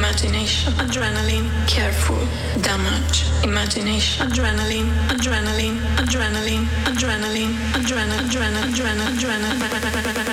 imagination, adrenaline, careful, damage, imagination, adrenaline, adrenaline, adrenaline, adrenaline, adrenaline, adrenaline, adrenaline, adrenaline.